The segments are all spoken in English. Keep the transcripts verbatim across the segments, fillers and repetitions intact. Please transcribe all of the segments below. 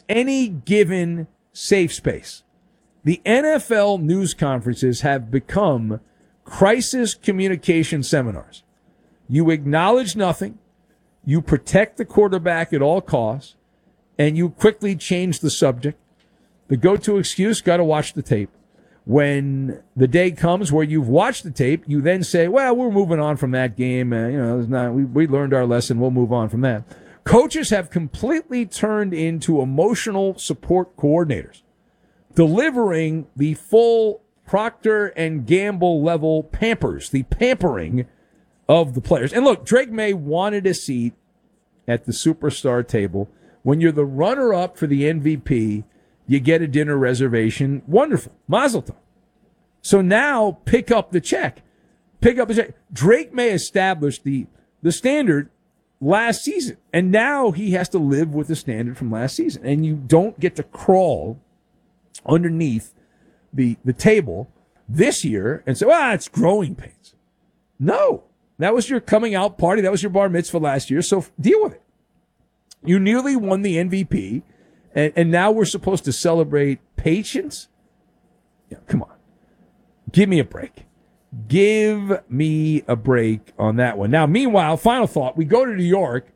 any given safe space. The N F L news conferences have become crisis communication seminars. You acknowledge nothing, you protect the quarterback at all costs, and you quickly change the subject. The go-to excuse, got to watch the tape. When the day comes where you've watched the tape, you then say, well, we're moving on from that game. Uh, you know, it's not, we, we learned our lesson. We'll move on from that. Coaches have completely turned into emotional support coordinators, delivering the full Procter and Gamble level pampers, the pampering of the players. And look, Drake May wanted a seat at the superstar table. When you're the runner-up for the M V P, you get a dinner reservation. Wonderful. Mazel tov. So now pick up the check. Pick up the check. Drake May established the, the standard last season, and now he has to live with the standard from last season. And you don't get to crawl underneath the, the table this year and say, well, it's growing pains. No. That was your coming out party. That was your bar mitzvah last year, so deal with it. You nearly won the M V P, and, and now we're supposed to celebrate patience? Yeah, come on. Give me a break. Give me a break on that one. Now, meanwhile, final thought. We go to New York,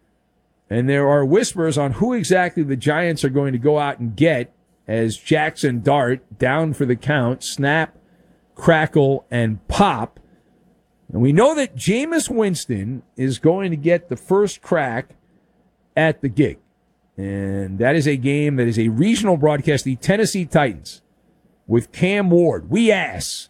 and there are whispers on who exactly the Giants are going to go out and get as Jackson Dart, down for the count, snap, crackle, and pop. And we know that Jameis Winston is going to get the first crack at the gig. And that is a game that is a regional broadcast, the Tennessee Titans, with Cam Ward. We ass.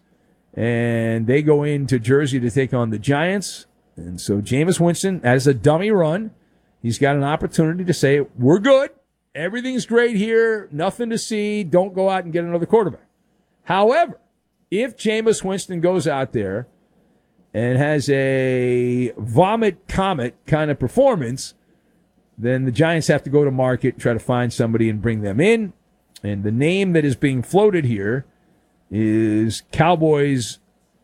And they go into Jersey to take on the Giants. And so Jameis Winston, as a dummy run, he's got an opportunity to say, we're good. Everything's great here. Nothing to see. Don't go out and get another quarterback. However, if Jameis Winston goes out there and has a vomit comet kind of performance, then the Giants have to go to market, try to find somebody and bring them in. And the name that is being floated here is Cowboys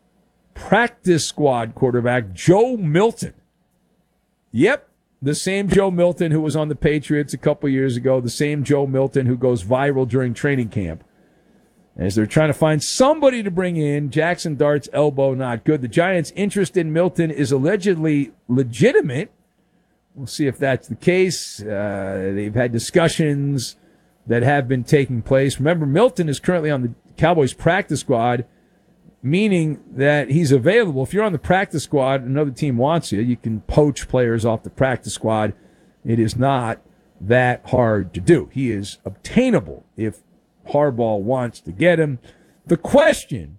practice squad quarterback Joe Milton. Yep, the same Joe Milton who was on the Patriots a couple years ago, the same Joe Milton who goes viral during training camp. As they're trying to find somebody to bring in, Jackson Dart's elbow not good. The Giants' interest in Milton is allegedly legitimate. We'll see if that's the case. Uh, they've had discussions that have been taking place. Remember, Milton is currently on the Cowboys practice squad, meaning that he's available. If you're on the practice squad, another team wants you, you can poach players off the practice squad. It is not that hard to do. He is obtainable if Harbaugh wants to get him. The question,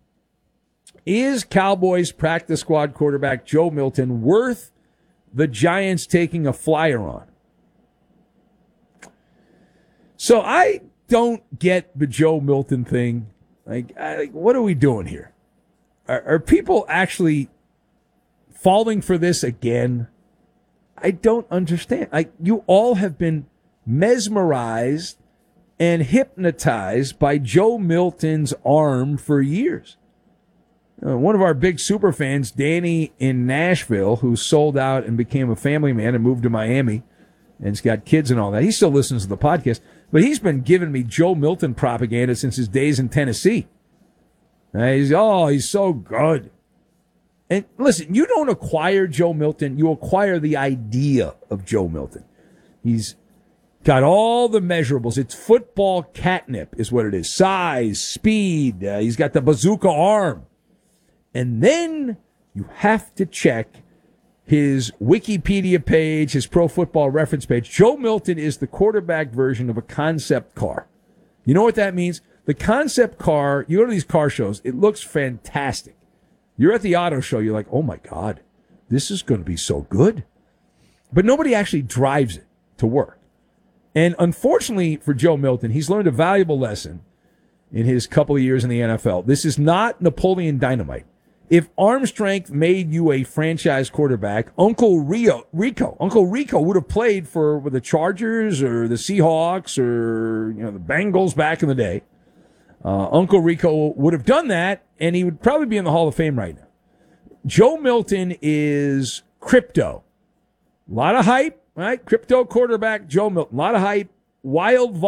is Cowboys practice squad quarterback Joe Milton worth the Giants taking a flyer on? So I don't get the Joe Milton thing. Like, I, like what are we doing here? Are, are people actually falling for this again? I don't understand. Like, you all have been mesmerized and hypnotized by Joe Milton's arm for years. Uh, one of our big super fans, Danny in Nashville, who sold out and became a family man and moved to Miami and has got kids and all that. He still listens to the podcast, but he's been giving me Joe Milton propaganda since his days in Tennessee. Uh, he's, oh, he's so good. And listen, you don't acquire Joe Milton. You acquire the idea of Joe Milton. He's got all the measurables. It's football catnip is what it is. Size, speed. Uh, he's got the bazooka arm. And then you have to check his Wikipedia page, his Pro Football Reference page. Joe Milton is the quarterback version of a concept car. You know what that means? The concept car, you go to these car shows, it looks fantastic. You're at the auto show, you're like, oh my God, this is going to be so good. But nobody actually drives it to work. And unfortunately for Joe Milton, he's learned a valuable lesson in his couple of years in the N F L. This is not Napoleon Dynamite. If arm strength made you a franchise quarterback, Uncle Rio, Rico, Uncle Rico would have played for the Chargers or the Seahawks or you know the Bengals back in the day. Uh, Uncle Rico would have done that, and he would probably be in the Hall of Fame right now. Joe Milton is crypto. A lot of hype, right? Crypto quarterback Joe Milton. A lot of hype. Wild